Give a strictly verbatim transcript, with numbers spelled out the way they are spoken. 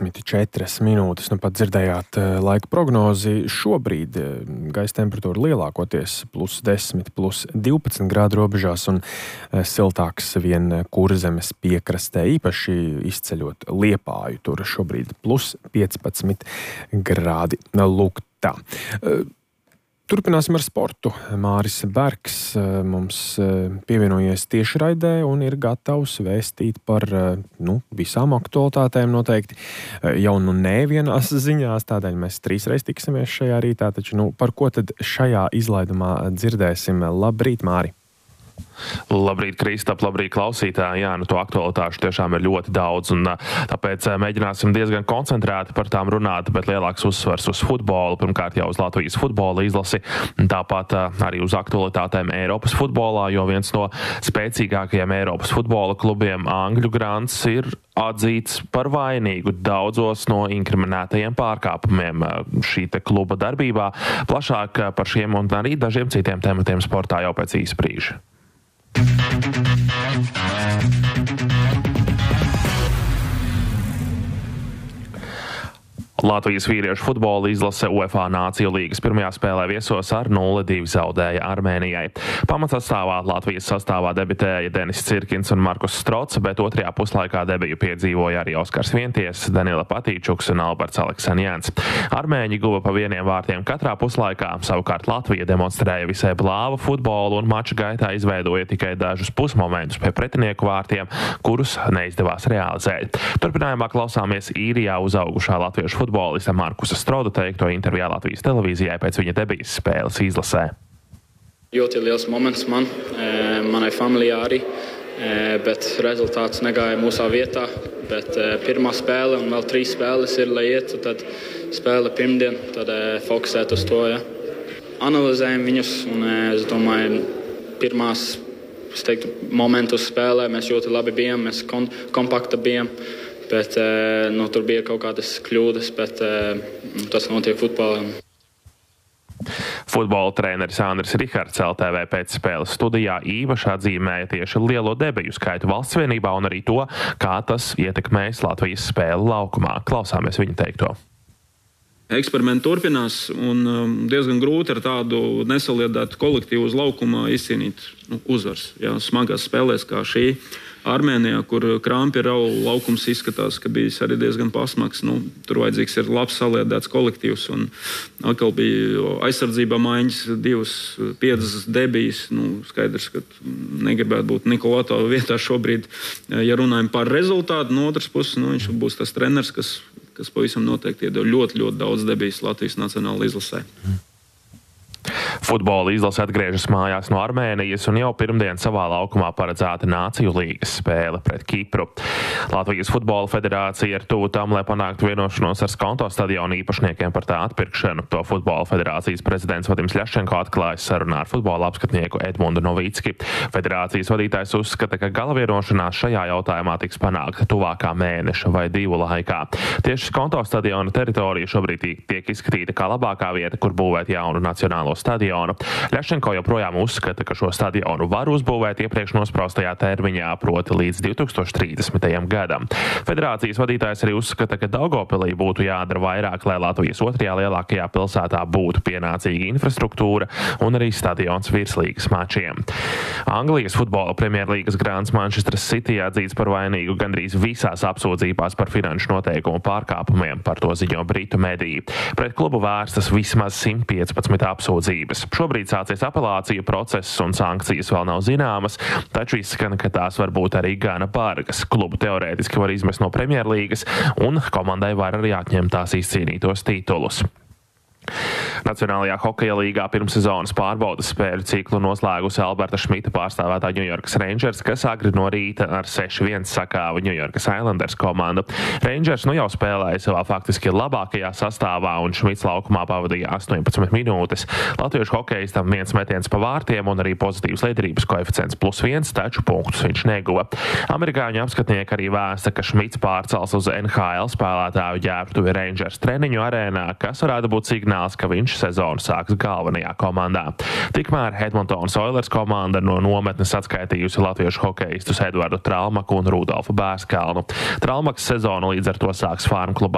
piecdesmit četras minūtes. Nu pat dzirdējāt laika prognozi. Šobrīd gaisa temperatūra lielākoties plus desmit, plus divpadsmit grādu robežās un siltāks vien Kurzemes piekrastē, īpaši izceļot Liepāju. Tur šobrīd plus piecpadsmit grādi. Lūk tā. Turpināsim ar sportu. Māris Bergs mums pievienojies tiešraidē un ir gatavs vēstīt par nu, visām aktualitātēm noteikti. Jau nu nevienās ziņās, tādēļ mēs trīsreiz tiksimies šajā rītā, taču nu, par ko tad šajā izlaidumā dzirdēsim? Labrīt, Māri! Labrīt, Kristap, labrīt, klausītāji. Jā, nu to aktualitāšu tiešām ir ļoti daudz, un tāpēc mēģināsim diezgan koncentrēti par tām runāt, bet lielāks uzsvars uz futbolu, pirmkārt jau uz Latvijas futbola izlasi, tāpat arī uz aktualitātēm Eiropas futbolā, jo viens no spēcīgākajiem Eiropas futbola klubiem, Angļu Grants, ir atzīts par vainīgu daudzos no inkriminētajiem pārkāpumiem šī te kluba darbībā. Plašāk par šiem un arī dažiem citiem tematiem sportā jau pēc īsa brīža. Latvijas vīriešu futbola izlase UEFA Nāciju līgas pirmajā spēlē viesos ar nulle divi zaudēja Armēnijai. Pamatsastāvā Latvijas sastāvā debitēja Denis Cirkins un Markus Strots, bet otrajā puslaikā debiju piedzīvoja arī Oskars Vienties, Danila Patīčuks un Alberts Aleksanjans. Armēņi guva pa vieniem vārtiem katrā puslaikā, savukārt Latvija demonstrēja visai blāvu futbolu un mača gaitā izveidoja tikai dažus pusmomentus pie pretinieku vārtiem, kurus neizdevās realizēt. Turpinājumā klausāmies Īrijā uzaugušā latviešu futbolā futbolista Markusa Stroda teikto intervijā Latvijas televīzijai pēc viņa debijas spēles izlasē. Ļoti liels moments man, manai familijai arī, bet rezultāts negāja mūsā vietā. Bet pirmā spēle un vēl trīs spēles ir, lai ietu, tad spēle pirmdien, tad fokusēt uz to. Ja. Analizējam viņus un es domāju, pirmās es teiktu, momentus spēlē mēs ļoti labi bijām, mēs kom kompakta bijām. Bet nu, tur bija kaut kādas kļūdas, bet tas notiek futbolā. Futbola treneris Andris Rihards L T V pēc spēles studijā īpaši atzīmēja tieši lielo debiju skaitu valsts vienībā un arī to, kā tas ietekmēs Latvijas spēli laukumā. Klausāmies viņa teikto. Eksperimenti turpinās un diezgan grūti ar tādu nesaliedētu kolektīvu uz laukuma izcīnīt nu, uzvars. Jā, smagās spēlēs kā šī. Armēnijā, kur krampi rau, laukums izskatās, ka bijis arī diezgan pasmags. Nu, tur vajadzīgs ir labs saliedēts kolektīvs. Un atkal bija aizsardzībā maiņas, divas piecas debijas. Nu, skaidrs, ka negribētu būt Nikolato vietā šobrīd. Ja runājam par rezultātu, no otras puses, nu, viņš būs tas treneris, kas, kas pavisam noteikti iedod ļoti, ļoti daudz debijas Latvijas nacionāla izlasē. Futbola izlase atgriežas mājās no Armēnijas un jau pirmdien savā laukumā paredzēta Nāciju līgas spēle pret Kipru. Latvijas futbola federācija ir tuvu tam, lai panāktu vienošanos ar Skonto stadionu īpašniekiem par tā atpirkšanu. To futbola federācijas prezidents Vadims Ļaščenko atklājas sarunā ar futbola apskatnieku Edmundu Novicki. Federācijas vadītājs uzskata, ka gala vienošanās šajā jautājumā tiks panākta tuvākā mēneša vai divu laikā. Tieši Skonto stadiona teritorija šobrīd tiek izskatīta kā labākā vieta, kur būvēt jaunu nacionālo stadionu. Ļaščenko joprojām uzskata, ka šo stadionu var uzbūvēt iepriekš nospraustajā termiņā, proti līdz divi tūkstoši trīsdesmitajam gadam. Federācijas vadītājs arī uzskata, ka Daugavpilī būtu jādara vairāk, lai Latvijas otrajā lielākajā pilsētā būtu pienācīga infrastruktūra un arī stadions virslīgas mačiem. Anglijas futbola premjerlīgas grāns Manchester City atzīts par vainīgu gandrīz visās apsūdzībās par finanšu noteikumu pārkāpumiem, par to ziņo britu mediji. Pret klubu vērstas vismaz simt piecpadsmit apsūdzības. Šobrīd sācies apelāciju process un sankcijas vēl nav zināmas, taču izskan, ka tās var būt arī gana bargas. Klubu teorētiski var izmest no Premjerlīgas un komandai var arī atņemt tās izcīnītos titulus. Nacionālajā hokeja līgā pirmssezonas pārbaudes spēļu ciklu noslēgusi Alberta Šmita pārstāvētā Ņujorkas Rangers, kas agri no rīta ar seši viens sakāva Ņujorkas Islanders komandu. Rangers nu jau spēlēja savā faktiski labākajā sastāvā un Šmits laukumā pavadīja astoņpadsmit minūtes. Latviešu hokejistam viens metiens pa vārtiem un arī pozitīvs liederības koeficients plus viens, taču punktus viņš neguva. Amerikāņu apskatnieki arī vēsta, ka Šmits pārcels uz N H L spēlētāju ģērbtuvi Rangers treniņu arēnā, kas varētu būt signāls, ka viņš sezonu sāks galvenajā komandā. Tikmēr Edmontonas Oilers komanda no nometnes atskaitījusi latviešu hokejistus Edvardu Tralmaku un Rudolfu Bērskalnu. Tralmaks sezonu līdz ar to sāks Farm klubā